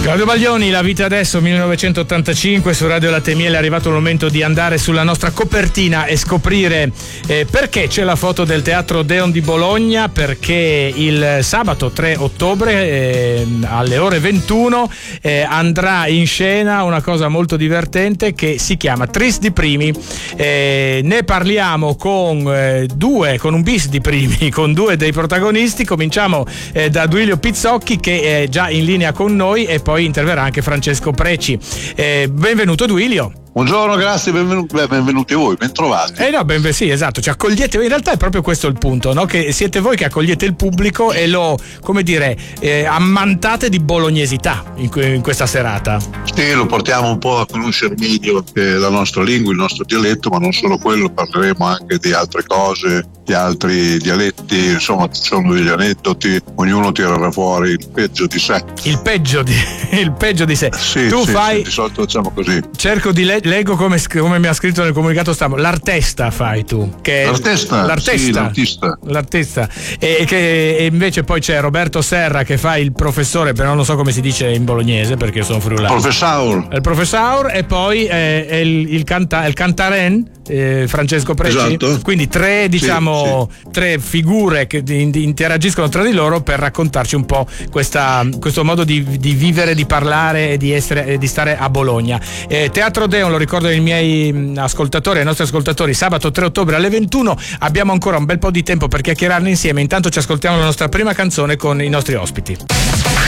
Claudio Baglioni, La vita adesso, 1985, su Radio Latte e Miele. È arrivato il momento di andare sulla nostra copertina e scoprire perché c'è la foto del Teatro Odeon di Bologna, perché il sabato 3 ottobre alle ore 21 andrà in scena una cosa molto divertente che si chiama Tris di Primi. Ne parliamo con un bis di primi, con due dei protagonisti. Cominciamo da Duilio Pizzocchi, che è già in linea con noi, e poi interverrà anche Francesco Preci. Benvenuto Duilio. Buongiorno, grazie, benvenuti a voi, bentrovati. Sì, esatto, ci accogliete, in realtà è proprio questo il punto, no? Che siete voi che accogliete il pubblico e lo, ammantate di bolognesità in questa serata. Sì, lo portiamo un po' a conoscere meglio la nostra lingua, il nostro dialetto, ma non solo quello, parleremo anche di altre cose, di altri dialetti, insomma ci sono degli aneddoti, ognuno tirerà fuori il peggio di sé. Il peggio di sé. Sì, di solito facciamo così. Cerco di leggo come mi ha scritto nel comunicato stampa, l'artesta fai tu. L'artista. Sì, l'artista. E invece poi c'è Roberto Serra che fa il professore, però non so come si dice in bolognese perché sono friulano. Il professor, e poi il cantaren, Francesco Preci. Esatto. Quindi tre figure che interagiscono tra di loro per raccontarci un po' questo modo di vivere, di parlare e di stare a Bologna. Teatro Odeon, lo ricordo ai miei ascoltatori, ai nostri ascoltatori, sabato 3 ottobre alle 21. Abbiamo ancora un bel po' di tempo per chiacchierarne insieme. Intanto ci ascoltiamo la nostra prima canzone con i nostri ospiti.